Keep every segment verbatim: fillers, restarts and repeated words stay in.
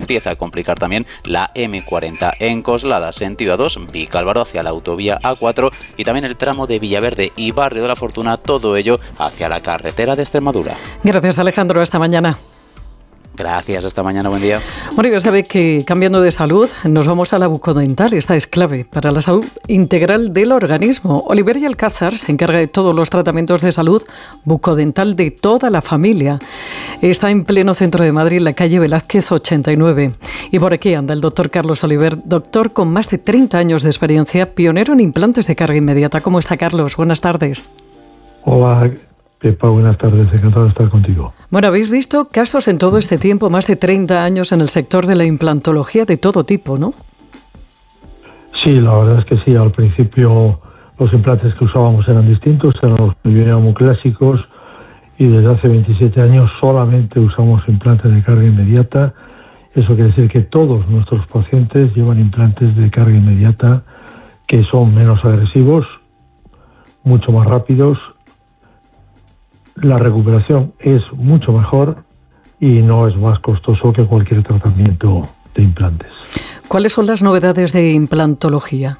empieza a complicar también la eme cuarenta en Coslada, sentido A dos, Vicálvaro hacia la autovía A cuatro y también el tramo de Villaverde y Barrio de la Fortuna, todo ello hacia la carretera de Extremadura. Gracias, Alejandro. Hasta mañana. Gracias, hasta mañana, buen día. Bueno, ya sabe que cambiando de salud nos vamos a la bucodental. Esta es clave para la salud integral del organismo. Oliveria Alcázar se encarga de todos los tratamientos de salud bucodental de toda la familia. Está en pleno centro de Madrid, en la calle Velázquez ochenta y nueve. Y por aquí anda el doctor Carlos Oliver, doctor con más de treinta años de experiencia, pionero en implantes de carga inmediata. ¿Cómo está, Carlos? Buenas tardes. Hola, Pepa, buenas tardes, encantado de estar contigo. Bueno, habéis visto casos en todo este tiempo, más de treinta años en el sector de la implantología de todo tipo, ¿no? Sí, la verdad es que sí. Al principio los implantes que usábamos eran distintos, eran los muy clásicos, y desde hace veintisiete años solamente usamos implantes de carga inmediata. Eso quiere decir que todos nuestros pacientes llevan implantes de carga inmediata que son menos agresivos, mucho más rápidos. La recuperación es mucho mejor y no es más costoso que cualquier tratamiento de implantes. ¿Cuáles son las novedades de implantología?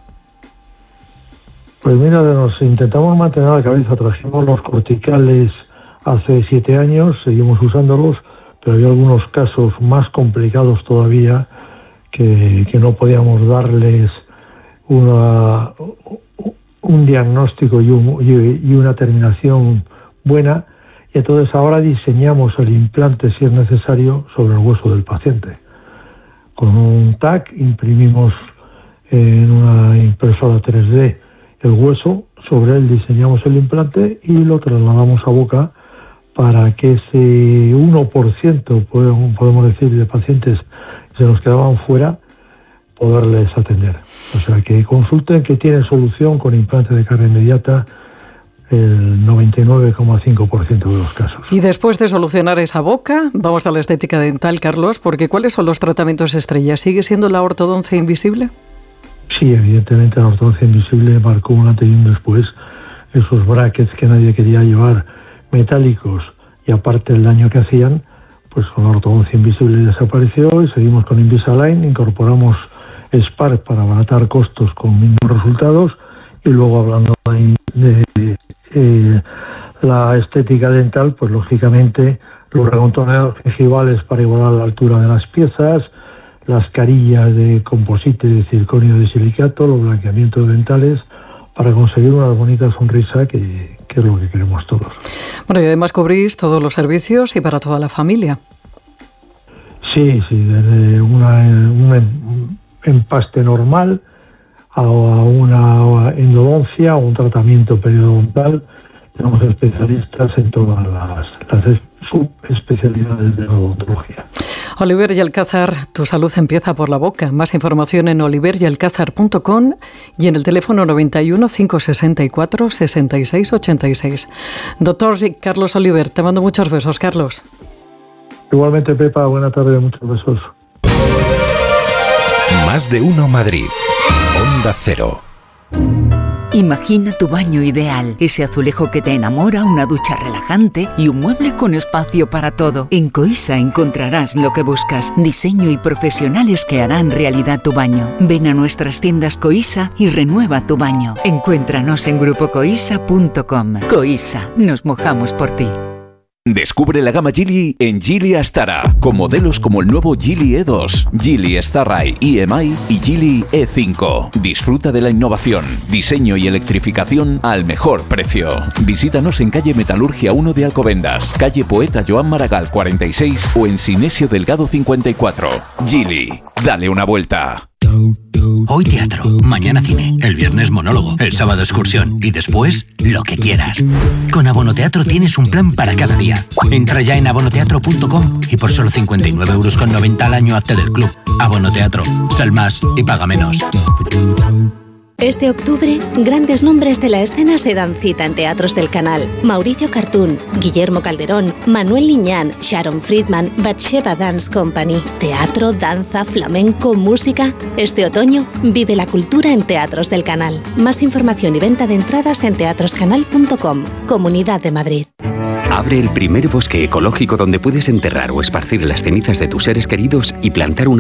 Pues mira, nos intentamos mantener la cabeza. Trajimos los corticales hace siete años, seguimos usándolos, pero hay algunos casos más complicados todavía que, que no podíamos darles una, un diagnóstico y, un, y una terminación buena, y entonces ahora diseñamos el implante, si es necesario, sobre el hueso del paciente. Con un T A C imprimimos en una impresora tres D el hueso, sobre él diseñamos el implante y lo trasladamos a boca para que ese uno por ciento, podemos decir, de pacientes que se nos quedaban fuera, poderles atender. O sea, que consulten, que tienen solución con implante de carga inmediata el noventa y nueve coma cinco por ciento de los casos. Y después de solucionar esa boca, vamos a la estética dental, Carlos, porque ¿cuáles son los tratamientos estrella? ¿Sigue siendo la ortodoncia invisible? Sí, evidentemente la ortodoncia invisible marcó un antes y un después. Esos brackets que nadie quería llevar, metálicos, y aparte el daño que hacían, pues con la ortodoncia invisible desapareció y seguimos con Invisalign. Incorporamos Spark para abaratar costos con mismos resultados. Y luego, hablando de, de, de eh, la estética dental, pues lógicamente los recontorneados gingivales para igualar la altura de las piezas, las carillas de composite, de circonio, de silicato, los blanqueamientos dentales, para conseguir una bonita sonrisa que, que es lo que queremos todos. Bueno, y además cubrís todos los servicios y para toda la familia. Sí, sí, desde una, un empaste normal a una endodoncia o un tratamiento periodontal. Tenemos especialistas en todas las, las subespecialidades de la odontología. Oliver y Alcázar, tu salud empieza por la boca. Más información en oliver y alcázar punto com y en el teléfono noventa y uno, cinco sesenta y cuatro, sesenta y seis ochenta y seis. Doctor Carlos Oliver, te mando muchos besos, Carlos. Igualmente, Pepa, buena tarde, muchos besos. Más de uno Madrid. Onda Cero. Imagina tu baño ideal, ese azulejo que te enamora, una ducha relajante y un mueble con espacio para todo. En Coisa encontrarás lo que buscas, diseño y profesionales que harán realidad tu baño. Ven a nuestras tiendas Coisa y renueva tu baño. Encuéntranos en grupo coisa punto com. Coisa, nos mojamos por ti. Descubre la gama Geely en Geely Astara, con modelos como el nuevo Geely E dos, Geely Starray E M I y Geely E cinco. Disfruta de la innovación, diseño y electrificación al mejor precio. Visítanos en calle Metalurgia uno de Alcobendas, calle Poeta Joan Maragall cuarenta y seis o en Sinesio Delgado cincuenta y cuatro. Geely, dale una vuelta. Hoy teatro, mañana cine, el viernes monólogo, el sábado excursión y después lo que quieras. Con Abonoteatro tienes un plan para cada día. Entra ya en abonoteatro punto com y por solo cincuenta y nueve euros con noventa al año hazte del club. Abonoteatro, sal más y paga menos. Este octubre, grandes nombres de la escena se dan cita en Teatros del Canal. Mauricio Cartún, Guillermo Calderón, Manuel Liñán, Sharon Friedman, Batsheva Dance Company. Teatro, danza, flamenco, música. Este otoño, vive la cultura en Teatros del Canal. Más información y venta de entradas en teatros canal punto com. Comunidad de Madrid. Abre el primer bosque ecológico donde puedes enterrar o esparcir las cenizas de tus seres queridos y plantar una